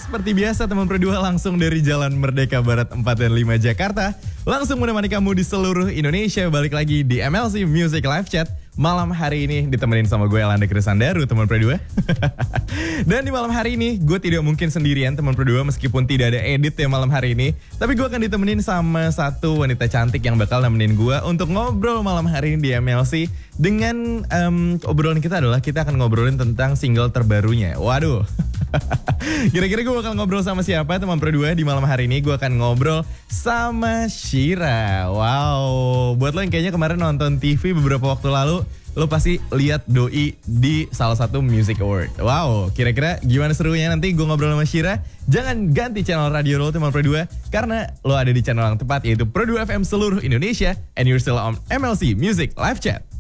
seperti biasa teman berdua langsung dari Jalan Merdeka Barat 4 dan 5 Jakarta. Langsung menemani kamu di seluruh Indonesia. Balik lagi di MLC Music Live Chat. Malam hari ini ditemenin sama gue Elanda Krisandaru teman berdua. Dan di malam hari ini gue tidak mungkin sendirian teman berdua meskipun tidak ada edit ya malam hari ini. Tapi gue akan ditemenin sama satu wanita cantik yang bakal nemenin gue untuk ngobrol malam hari ini di MLC. Dengan obrolan kita adalah kita akan ngobrolin tentang single terbarunya. Waduh. Kira-kira gue bakal ngobrol sama siapa teman berdua di malam hari ini? Gue akan ngobrol sama Shira. Wow, buat lo yang kayaknya kemarin nonton TV beberapa waktu lalu, lo pasti lihat Doi di salah satu music award. Wow, kira-kira gimana serunya nanti gue ngobrol sama Shira? Jangan ganti channel radio lo teman Pro2 karena lo ada di channel yang tepat yaitu Pro2 FM seluruh Indonesia and you're still on MLC Music Live Chat.